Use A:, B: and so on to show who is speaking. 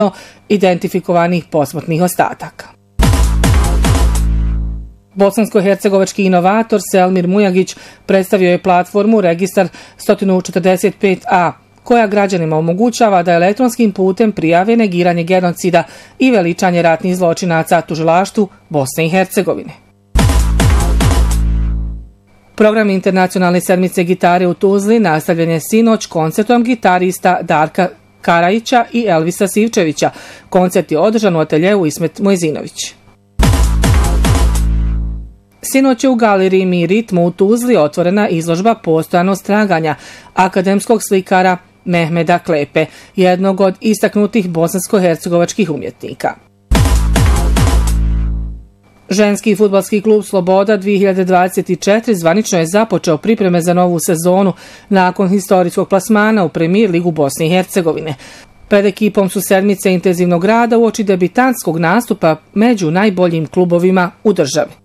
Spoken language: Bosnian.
A: identifikovanih posmrtnih ostataka. Bosansko-hercegovački inovator Selmir Mujagić predstavio je platformu Registar 145A, koja građanima omogućava da elektronskim putem prijave negiranje genocida i veličanje ratnih zločinaca tužilaštvu Bosne i Hercegovine. Program Internacionalne sedmice gitare u Tuzli nastavljen je sinoć koncertom gitarista Darka Karajića i Elvisa Sivčevića. Koncert je održan u ateljeu Ismet Mojzinović. Sinoć je u galeriji Mi ritmu u Tuzli otvorena izložba Postojanost traganja akademskog slikara Mehmeda Klepe, jednog od istaknutih bosansko-hercegovačkih umjetnika. Ženski fudbalski klub Sloboda 2024 zvanično je započeo pripreme za novu sezonu nakon historijskog plasmana u Premier ligu Bosne i Hercegovine. Pred ekipom su sedmice intenzivnog rada uoči debitanskog nastupa među najboljim klubovima u državi.